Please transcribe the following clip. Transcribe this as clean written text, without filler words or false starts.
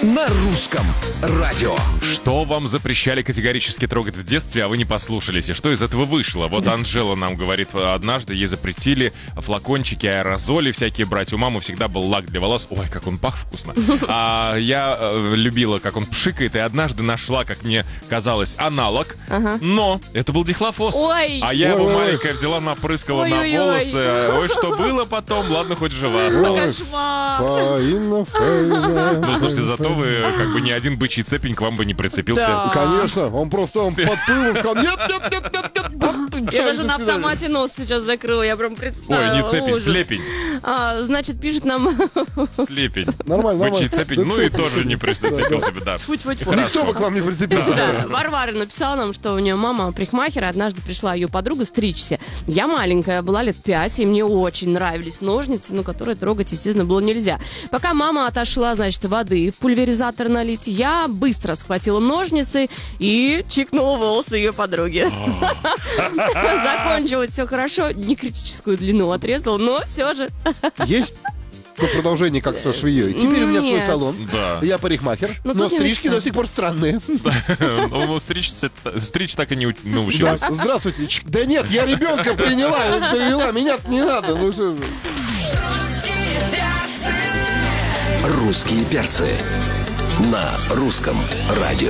на русском радио. Что вам запрещали категорически трогать в детстве, а вы не послушались? И что из этого вышло? Вот Анжела нам говорит, однажды ей запретили флакончики, аэрозоли всякие брать. У мамы всегда был лак для волос. Ой, как он пах вкусно. А я любила, как он пшикает, и однажды нашла, как мне казалось, аналог. Но это был дихлофос. Ой. А я его маленькая взяла, напрыскала на Ой-ой-ой. волосы. Ой, что было потом? Ладно, хоть жива осталась. Кошмар. Фаина. Ну, слушайте, зато вы как бы ни один бычий цепень к вам бы не прицепился. Да. Конечно, он подплыл и сказал, нет. Я даже на автомате нос сейчас закрыла, я прям представила. Ой, не цепень, ужас. слепень. Значит, пишет нам... Слепень. Нормально. Бычий цепень, ну и цепень. тоже не прицепил себе, да. Тьфу-тьфу-тьфу. Никто бы к вам не прицепился. Да, Варвара написала нам, что у нее мама парикмахер, и однажды пришла ее подруга стричься. Я маленькая, была лет 5, и мне очень нравились ножницы, но которые трогать, естественно, было нельзя. Пока мама отошла, значит, воды в пульверизатор налить, я быстро схватила ножницы и чикнула волосы ее подруги. Закончилось все хорошо, не критическую длину отрезала, но все же. Есть продолжение, как со швеей. Теперь у меня свой Нет. салон. Да. Я парикмахер, Ну, но тут не стрижки написано. до сих пор странные. Ну, стричь так и не Да, научилась. здравствуйте. Да нет, я ребенка привела, меня не надо. Ну что же. Русские перцы на русском радио.